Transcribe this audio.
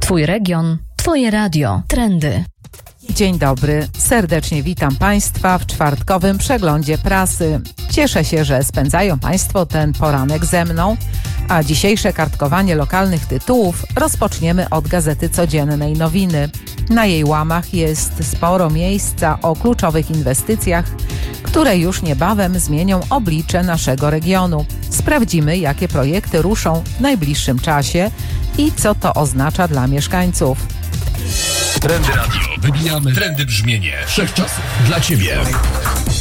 Twój region, Twoje radio. Trendy. Dzień dobry, serdecznie witam Państwa w czwartkowym przeglądzie prasy. Cieszę się, że spędzają Państwo ten poranek ze mną, a dzisiejsze kartkowanie lokalnych tytułów rozpoczniemy od Gazety Codziennej Nowiny. Na jej łamach jest sporo miejsca o kluczowych inwestycjach, które już niebawem zmienią oblicze naszego regionu. Sprawdzimy, jakie projekty ruszą w najbliższym czasie i co to oznacza dla mieszkańców. Trendy Radio. Wybijamy trendy brzmienie wszechczasów dla Ciebie.